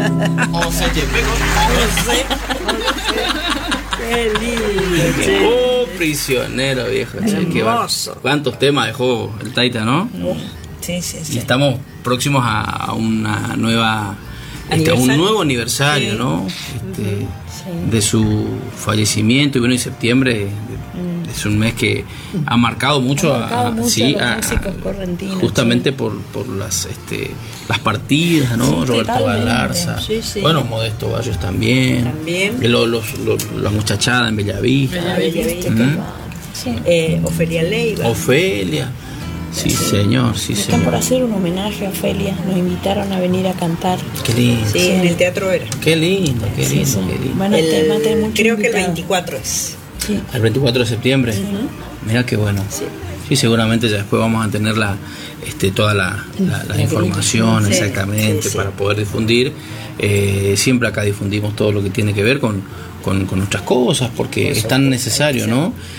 Qué lindo. Oh, prisionero, viejo. Che, qué cuántos temas dejó el Taita, ¿no? Sí. Y estamos próximos a una nueva, un nuevo aniversario, ¿no? De su fallecimiento. Y bueno, y septiembre es un mes que ha marcado mucho, a los músicos correntinos, justamente por las partidas, ¿no? Roberto Galarza, bueno, Modesto Barrios también. La muchachada en Bellavista. Ofelia Leiva. Sí, señor, Están por hacer un homenaje a Ofelia. Nos invitaron a venir a cantar. Qué lindo. Sí, en el Teatro Vera. Qué lindo. Bueno, creo que el 24 es. Sí. El 24 de septiembre. Mira qué bueno. Sí, seguramente ya después vamos a tener toda la información exactamente para poder difundir. Siempre acá difundimos todo lo que tiene que ver con nuestras cosas, porque es tan necesario, ¿no?